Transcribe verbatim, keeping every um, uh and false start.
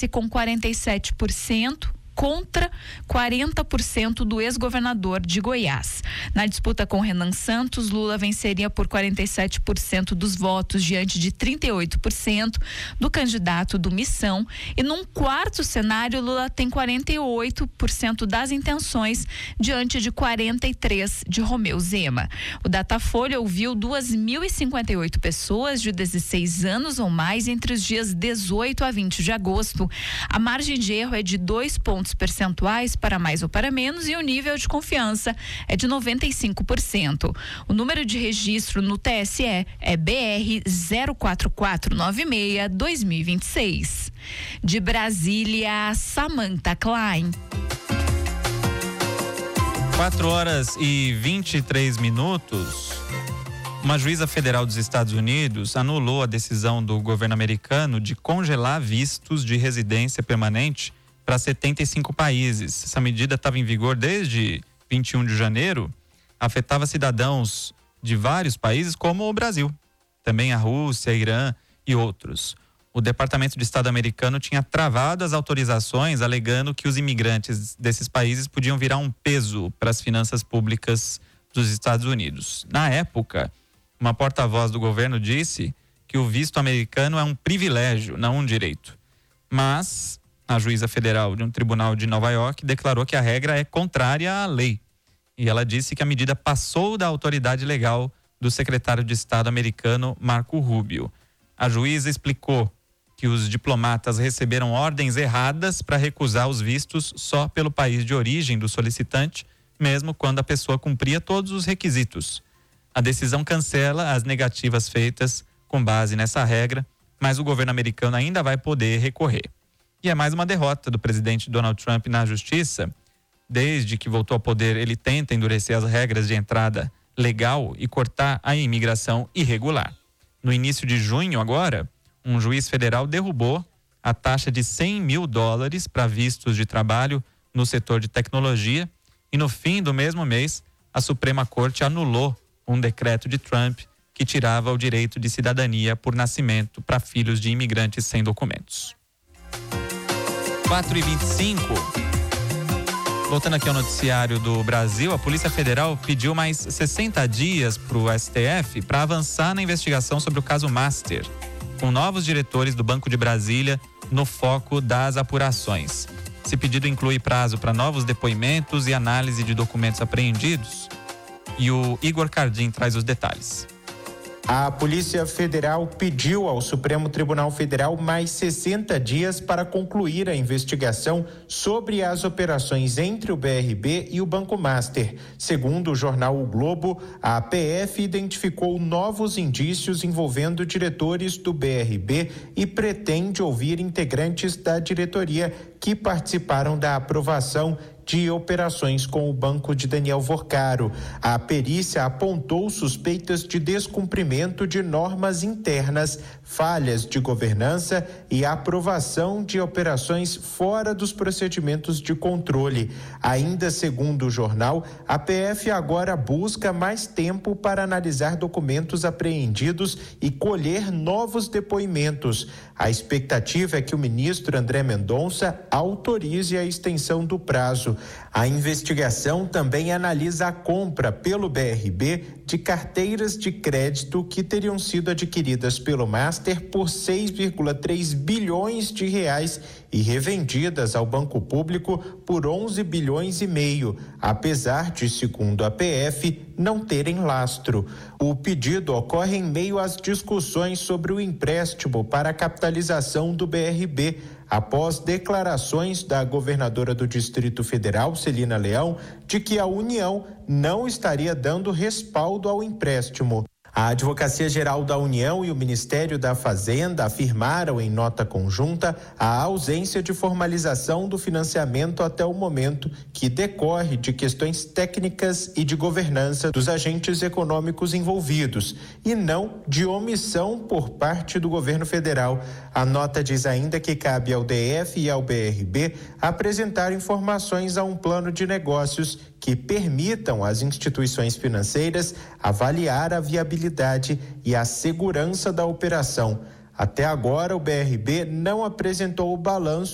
aparece com quarenta e sete por cento. Contra quarenta por cento do ex-governador de Goiás. Na disputa com Renan Santos, Lula venceria por quarenta e sete por cento dos votos diante de trinta e oito por cento do candidato do Missão. E num quarto cenário, Lula tem quarenta e oito por cento das intenções diante de quarenta e três por cento de Romeu Zema. O Datafolha ouviu duas mil e cinquenta e oito pessoas de dezesseis anos ou mais entre os dias dezoito a vinte de agosto. A margem de erro é de dois pontos percentuais para mais ou para menos e o nível de confiança é de noventa e cinco por cento. O número de registro no T S E é B R zero quatro quatro nove seis barra dois mil e vinte e seis. De Brasília, Samantha Klein. quatro horas e vinte e três minutos. Uma juíza federal dos Estados Unidos anulou a decisão do governo americano de congelar vistos de residência permanente para setenta e cinco países. Essa medida estava em vigor desde vinte e um de janeiro, afetava cidadãos de vários países, como o Brasil, também a Rússia, Irã e outros. O Departamento de Estado americano tinha travado as autorizações, alegando que os imigrantes desses países podiam virar um peso para as finanças públicas dos Estados Unidos. Na época, uma porta-voz do governo disse que o visto americano é um privilégio, não um direito. Mas a juíza federal de um tribunal de Nova York declarou que a regra é contrária à lei. E ela disse que a medida passou da autoridade legal do secretário de Estado americano Marco Rubio. A juíza explicou que os diplomatas receberam ordens erradas para recusar os vistos só pelo país de origem do solicitante, mesmo quando a pessoa cumpria todos os requisitos. A decisão cancela as negativas feitas com base nessa regra, mas o governo americano ainda vai poder recorrer. E é mais uma derrota do presidente Donald Trump na justiça. Desde que voltou ao poder, ele tenta endurecer as regras de entrada legal e cortar a imigração irregular. No início de junho, agora, um juiz federal derrubou a taxa de cem mil dólares para vistos de trabalho no setor de tecnologia e no fim do mesmo mês, a Suprema Corte anulou um decreto de Trump que tirava o direito de cidadania por nascimento para filhos de imigrantes sem documentos. quatro e vinte e cinco. Voltando aqui ao noticiário do Brasil, a Polícia Federal pediu mais sessenta dias para o S T F para avançar na investigação sobre o caso Master, com novos diretores do Banco de Brasília no foco das apurações. Esse pedido inclui prazo para novos depoimentos e análise de documentos apreendidos. E o Igor Cardim traz os detalhes. A Polícia Federal pediu ao Supremo Tribunal Federal mais sessenta dias para concluir a investigação sobre as operações entre o B R B e o Banco Master. Segundo o jornal O Globo, a P F identificou novos indícios envolvendo diretores do B R B e pretende ouvir integrantes da diretoria que participaram da aprovação de operações com o banco de Daniel Vorcaro. A perícia apontou suspeitas de descumprimento de normas internas, falhas de governança e aprovação de operações fora dos procedimentos de controle. Ainda segundo o jornal, a P F agora busca mais tempo para analisar documentos apreendidos e colher novos depoimentos. A expectativa é que o ministro André Mendonça autorize a extensão do prazo. A investigação também analisa a compra pelo B R B de carteiras de crédito que teriam sido adquiridas pelo Master por seis vírgula três bilhões de reais e revendidas ao Banco Público por onze bilhões e meio, apesar de, segundo a P F, não terem lastro. O pedido ocorre em meio às discussões sobre o empréstimo para a capitalização do B R B, após declarações da governadora do Distrito Federal, Celina Leão, de que a União não estaria dando respaldo ao empréstimo. A Advocacia Geral da União e o Ministério da Fazenda afirmaram em nota conjunta a ausência de formalização do financiamento até o momento, que decorre de questões técnicas e de governança dos agentes econômicos envolvidos, e não de omissão por parte do governo federal. A nota diz ainda que cabe ao D F e ao B R B apresentar informações a um plano de negócios que permitam às instituições financeiras avaliar a viabilidade e a segurança da operação. Até agora, o B R B não apresentou o balanço